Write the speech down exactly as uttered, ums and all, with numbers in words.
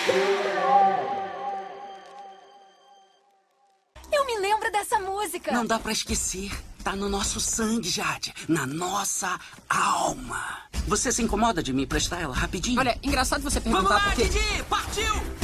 Eu me lembro dessa música. Não dá pra esquecer. Tá no nosso sangue, Jade. Na nossa alma. Você se incomoda de me emprestar ela rapidinho? Olha, engraçado você perguntar Vamos lá, porque... Didi! Partiu!